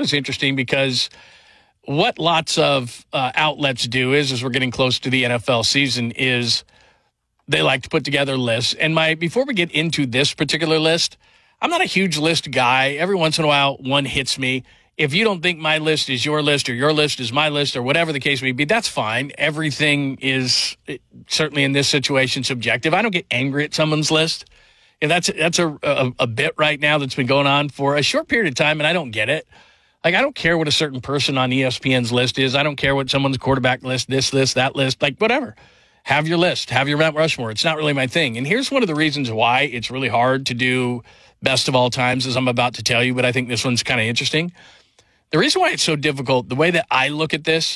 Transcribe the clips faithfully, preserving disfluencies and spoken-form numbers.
was interesting because what lots of uh, outlets do is, as we're getting close to the N F L season, is they like to put together lists. And my before we get into this particular list, I'm not a huge list guy. Every once in a while, one hits me. If you don't think my list is your list or your list is my list or whatever the case may be, that's fine. Everything is certainly in this situation subjective. I don't get angry at someone's list. And that's that's a, a, a bit right now that's been going on for a short period of time, and I don't get it. Like, I don't care what a certain person on E S P N's list is. I don't care what someone's quarterback list, this list, that list, like whatever. Have your list. Have your Mount Rushmore. It's not really my thing. And here's one of the reasons why it's really hard to do best of all times, as I'm about to tell you, but I think this one's kind of interesting. The reason why it's so difficult, the way that I look at this,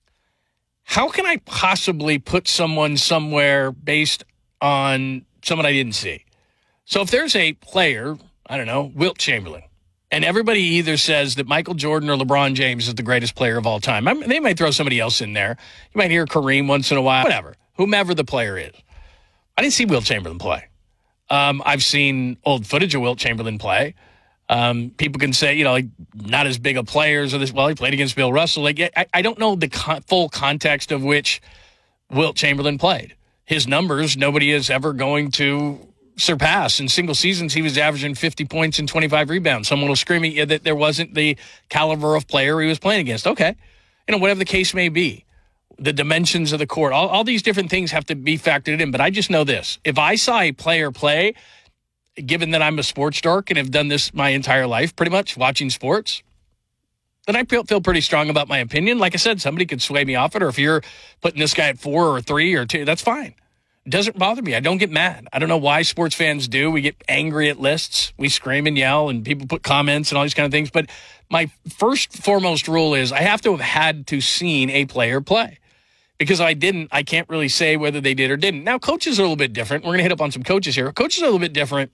how can I possibly put someone somewhere based on someone I didn't see? So if there's a player, I don't know, Wilt Chamberlain, and everybody either says that Michael Jordan or LeBron James is the greatest player of all time. I mean, they might throw somebody else in there. You might hear Kareem once in a while, whatever, whomever the player is. I didn't see Wilt Chamberlain play. Um, I've seen old footage of Wilt Chamberlain play. Um, people can say, you know, like, not as big of players or this. Well, he played against Bill Russell. Like, I, I don't know the con- full context of which Wilt Chamberlain played. His numbers, nobody is ever going to surpass. In single seasons, he was averaging fifty points and twenty-five rebounds. Someone will scream at you that there wasn't the caliber of player he was playing against. Okay. You know, whatever the case may be, the dimensions of the court, all, all these different things have to be factored in. But I just know this. If I saw a player play, given that I'm a sports dork and have done this my entire life, pretty much, watching sports, then I feel, feel pretty strong about my opinion. Like I said, somebody could sway me off it, or if you're putting this guy at four or three or two, that's fine. It doesn't bother me. I don't get mad. I don't know why sports fans do. We get angry at lists. We scream and yell, and people put comments and all these kind of things. But my first foremost rule is I have to have had to seen a player play. Because if I didn't, I can't really say whether they did or didn't. Now, coaches are a little bit different. We're going to hit up on some coaches here. Coaches are a little bit different.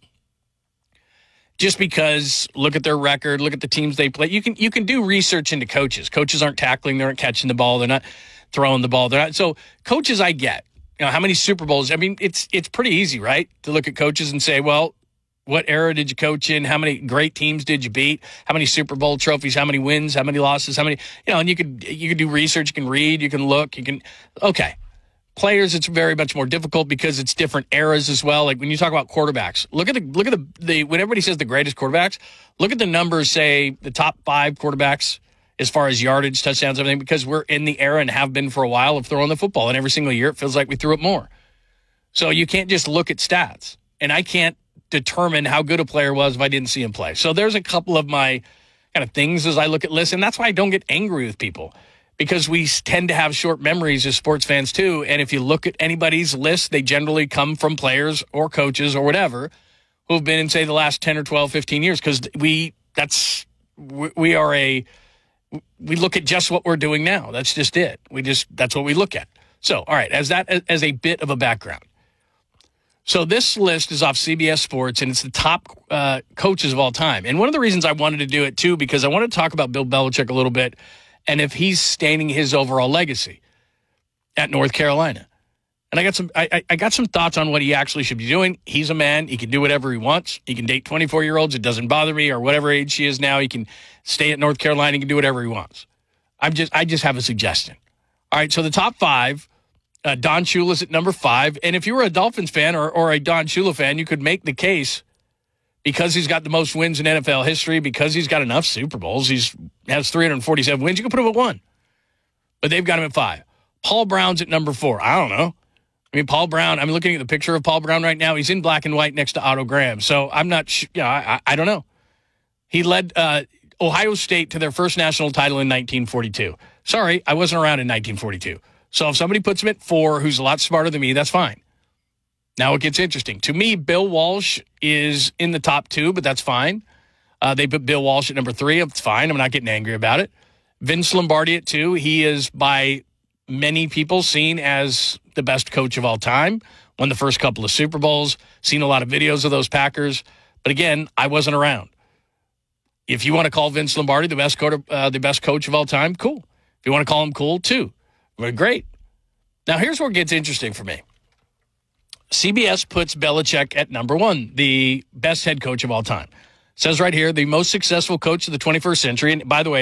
Just because, look at their record, look at the teams they play. You can you can do research into coaches. Coaches aren't tackling, they aren't catching the ball, they're not throwing the ball. They're not. So coaches, I get. You know, how many Super Bowls? I mean, it's it's pretty easy, right, to look at coaches and say, well, what era did you coach in? How many great teams did you beat? How many Super Bowl trophies? How many wins? How many losses? How many? You know, and you could you could do research. You can read. You can look. You can. Okay. Players, it's very much more difficult because it's different eras as well. Like when you talk about quarterbacks, look at the look at the, the when everybody says the greatest quarterbacks, look at the numbers, say the top five quarterbacks as far as yardage, touchdowns, everything, because we're in the era and have been for a while of throwing the football. And every single year it feels like we threw it more. So you can't just look at stats. And I can't determine how good a player was if I didn't see him play. So there's a couple of my kind of things as I look at lists. And that's why I don't get angry with people. Because we tend to have short memories as sports fans too. And if you look at anybody's list, they generally come from players or coaches or whatever who've been in, say, the last ten or twelve, fifteen years. Because we, that's, we are a, we look at just what we're doing now. That's just it. We just, that's what we look at. So, all right, as that, as a bit of a background. So this list is off C B S Sports, and it's the top uh, coaches of all time. And one of the reasons I wanted to do it too, because I wanted to talk about Bill Belichick a little bit, and if he's staining his overall legacy at North Carolina. And I got some I, I got some thoughts on what he actually should be doing. He's a man. He can do whatever he wants. He can date twenty-four-year-olds. It doesn't bother me, or whatever age she is now. He can stay at North Carolina. He can do whatever he wants. I'm just I just have a suggestion. All right, so the top five, uh, Don Shula's at number five. And if you were a Dolphins fan or, or a Don Shula fan, you could make the case, because he's got the most wins in N F L history, because he's got enough Super Bowls, he's has three hundred forty-seven wins, you can put him at one. But they've got him at five. Paul Brown's at number four. I don't know. I mean, Paul Brown, I'm looking at the picture of Paul Brown right now. He's in black and white next to Otto Graham. So I'm not sure. You know, I, I don't know. He led uh, Ohio State to their first national title in nineteen forty-two. Sorry, I wasn't around in nineteen forty-two. So if somebody puts him at four who's a lot smarter than me, that's fine. Now it gets interesting. To me, Bill Walsh is in the top two, but that's fine. Uh, they put Bill Walsh at number three. It's fine. I'm not getting angry about it. Vince Lombardi at two. He is by many people seen as the best coach of all time. Won the first couple of Super Bowls. Seen a lot of videos of those Packers. But again, I wasn't around. If you want to call Vince Lombardi the best coach, uh, the best coach of all time, cool. If you want to call him cool, too. Well, great. Now, here's where it gets interesting for me. C B S puts Belichick at number one, the best head coach of all time. Says right here, the most successful coach of the twenty-first century. And by the way,